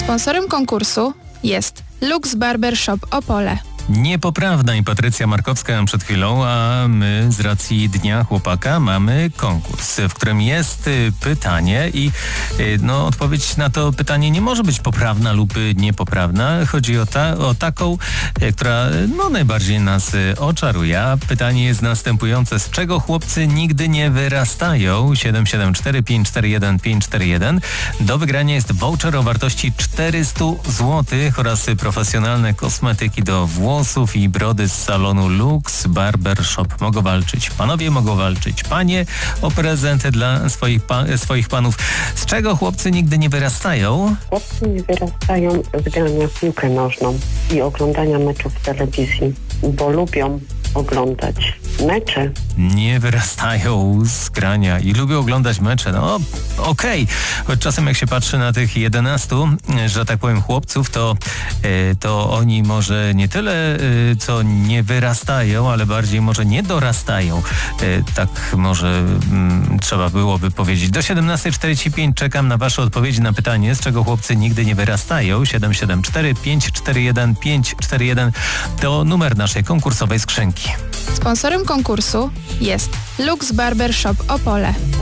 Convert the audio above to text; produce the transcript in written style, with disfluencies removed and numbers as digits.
Sponsorem konkursu jest Lux Barber Shop Opole. Niepoprawna i Patrycja Markowska przed chwilą, a my z racji Dnia Chłopaka mamy konkurs, w którym jest pytanie i odpowiedź na to pytanie nie może być poprawna lub niepoprawna. Chodzi o taką, która najbardziej nas oczaruje. A pytanie jest następujące. Z czego chłopcy nigdy nie wyrastają? 774 541 541. Do wygrania jest voucher o wartości 400 zł oraz profesjonalne kosmetyki do włosów i brody z salonu Lux Barber Shop. Mogą walczyć panowie, mogą walczyć panie o prezenty dla swoich panów. Z czego chłopcy nigdy nie wyrastają? Chłopcy nie wyrastają z grania w piłkę nożną i oglądania meczów w telewizji, bo lubią oglądać mecze. Nie wyrastają z grania i lubią oglądać mecze. Okej. Choć czasem jak się patrzy na tych 11, że tak powiem, chłopców, to oni może nie tyle co nie wyrastają, ale bardziej może nie dorastają. Tak może trzeba byłoby powiedzieć. Do 17:45 czekam na wasze odpowiedzi na pytanie, z czego chłopcy nigdy nie wyrastają. 774 541 541 to numer naszej konkursowej skrzynki. Sponsorem konkursu jest Lux Barber Shop Opole.